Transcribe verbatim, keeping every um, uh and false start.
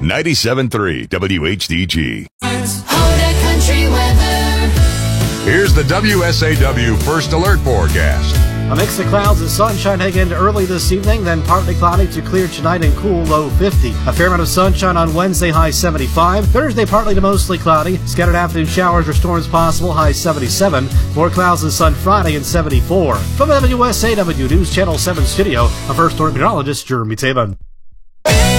ninety-seven point three W H D G. Hoda Country Weather. Here's the W S A W First Alert Forecast. A mix of clouds and sunshine heading into early this evening, then partly cloudy to clear tonight and cool, low fifty. A fair amount of sunshine on Wednesday, high seventy-five. Thursday, partly to mostly cloudy. Scattered afternoon showers or storms possible, high seventy-seven. More clouds and sun Friday and seventy-four. From the W S A W News Channel seven studio, I'm First Alert Meteorologist Jeremy Taban.